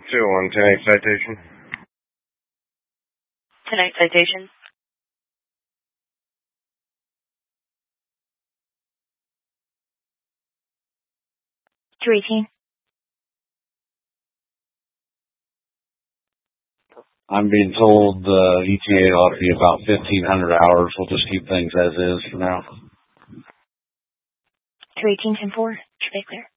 201, 10-8 citation. 10-8 citation. I'm being told the ETA ought to be about 1,500 hours. We'll just keep things as is for now. 218-10-4, should be clear.